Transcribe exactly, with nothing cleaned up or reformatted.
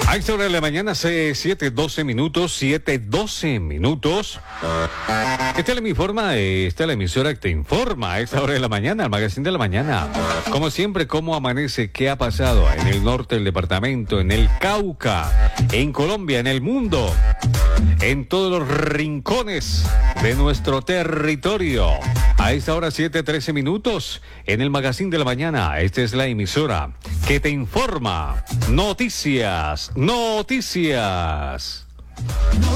A esta hora de la mañana, siete doce minutos, siete doce minutos. Esta es la informa, esta es la emisora que te informa a esta hora de la mañana, el magazine de la mañana. Como siempre, cómo amanece, qué ha pasado en el norte del departamento, en el Cauca, en Colombia, en el mundo, en todos los rincones de nuestro territorio. A esta hora, siete trece minutos, en el magazine de la mañana. Esta es la emisora que te informa. Noticias, noticias.